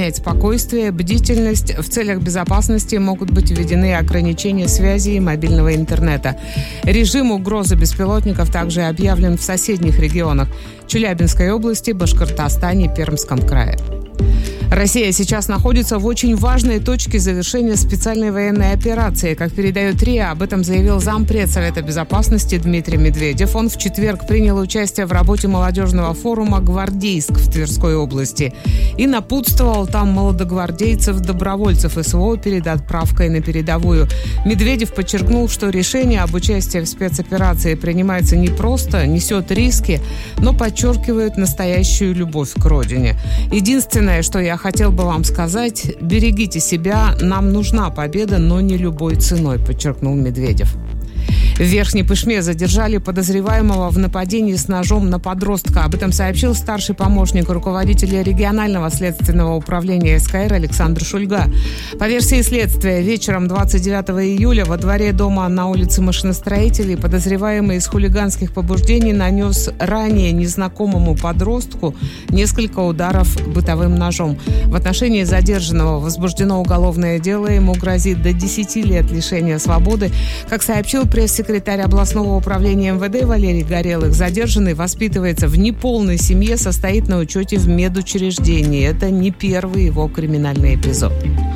сохранять спокойствие, бдительность. В целях безопасности могут быть введены ограничения связи и мобильного интернета. Режим угрозы беспилотников также объявлен в соседних регионах – Челябинской области, Башкортостане и Пермском крае. Россия сейчас находится в очень важной точке завершения специальной военной операции. Как передает РИА, об этом заявил зампред Совета Безопасности Дмитрий Медведев. Он в четверг принял участие в работе молодежного форума «Гвардейск» в Тверской области и напутствовал там молодогвардейцев-добровольцев СВО перед отправкой на передовую. Медведев подчеркнул, что решение об участии в спецоперации принимается не просто, несет риски, но подчеркивает настоящую любовь к родине. Единственное, что я хотел бы вам сказать, берегите себя, нам нужна победа, но не любой ценой, подчеркнул Медведев. В Верхней Пышме задержали подозреваемого в нападении с ножом на подростка. Об этом сообщил старший помощник руководителя регионального следственного управления СКР Александр Шульга. По версии следствия, вечером 29 июля во дворе дома на улице Машиностроителей подозреваемый из хулиганских побуждений нанес ранее незнакомому подростку несколько ударов бытовым ножом. В отношении задержанного возбуждено уголовное дело. Ему грозит до 10 лет лишения свободы. Как сообщил пресс-секретарь областного управления МВД Валерий Горелых, задержанный воспитывается в неполной семье, состоит на учете в медучреждении. Это не первый его криминальный эпизод.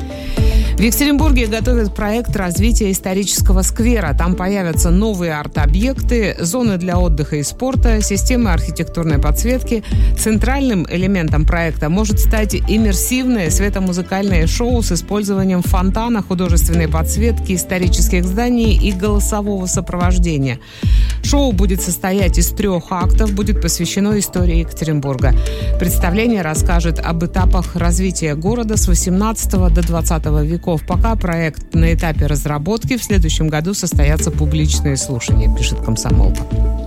В Екатеринбурге готовят проект развития исторического сквера. Там появятся новые арт-объекты, зоны для отдыха и спорта, системы архитектурной подсветки. Центральным элементом проекта может стать иммерсивное светомузыкальное шоу с использованием фонтана, художественной подсветки, исторических зданий и голосового сопровождения. Шоу будет состоять из 3 актов, будет посвящено истории Екатеринбурга. Представление расскажет об этапах развития города с 18 до 20 веков. Пока проект на этапе разработки, в следующем году состоятся публичные слушания, пишет «Комсомолка».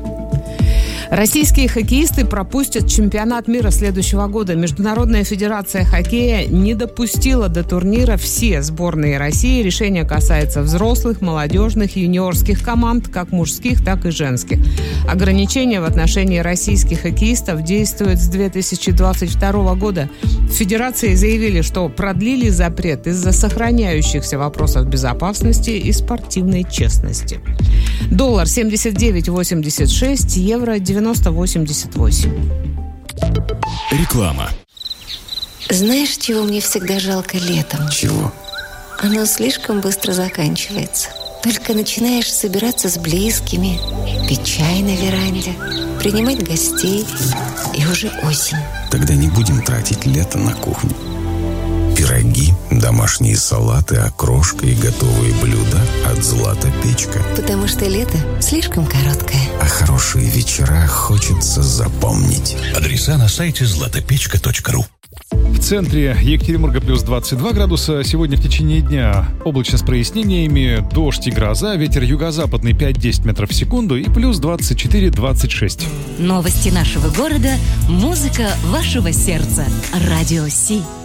Российские хоккеисты пропустят чемпионат мира следующего года. Международная федерация хоккея не допустила до турнира все сборные России. Решение касается взрослых, молодежных, юниорских команд, как мужских, так и женских. Ограничения в отношении российских хоккеистов действуют с 2022 года. В федерации заявили, что продлили запрет из-за сохраняющихся вопросов безопасности и спортивной честности. Доллар 79,86, евро 90,88. Реклама. Знаешь, чего мне всегда жалко летом? Чего? Оно слишком быстро заканчивается. Только начинаешь собираться с близкими, пить чай на веранде, принимать гостей, и уже осень. Тогда не будем тратить лето на кухню. Пироги, домашние салаты, окрошка и готовые блюда от «Златопечка». Потому что лето слишком короткое. А хорошие вечера хочется запомнить. Адреса на сайте zlatopechka.ru. В центре Екатеринбурга плюс 22 градуса. Сегодня в течение дня облачно с прояснениями, дождь и гроза, ветер юго-западный 5-10 метров в секунду и плюс 24-26. Новости нашего города, музыка вашего сердца. Радио Си.